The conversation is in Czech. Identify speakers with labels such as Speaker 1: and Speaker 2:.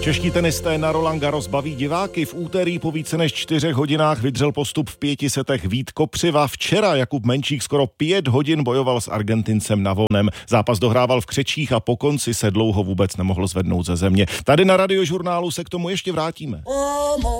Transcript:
Speaker 1: Čeští tenisté na Roland Garros baví diváky. V úterý po více než 4 hodinách vydřel postup v 5 setech Vít Kopřiva. Včera Jakub Menčík skoro 5 hodin bojoval s Argentincem na volném. Zápas dohrával v křečích a po konci se dlouho vůbec nemohl zvednout ze země. Tady na Radiožurnálu se k tomu ještě vrátíme.